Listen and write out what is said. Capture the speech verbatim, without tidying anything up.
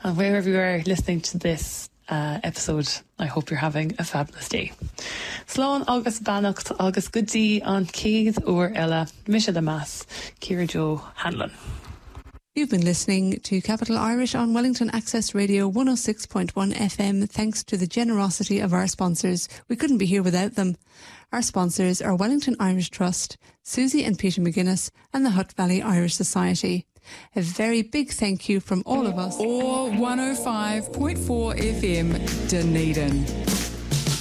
And wherever you are listening to this uh, episode, I hope you're having a fabulous day. Slán agus Bannacht agus Goodie on Keith or Ella, Misha the Mass, Kira Joe Hanlon. You've been listening to Capital Irish on Wellington Access Radio one oh six point one F M thanks to the generosity of our sponsors. We couldn't be here without them. Our sponsors are Wellington Irish Trust, Susie and Peter McGuinness and the Hutt Valley Irish Society. A very big thank you from all of us. Or one oh five point four F M, Dunedin.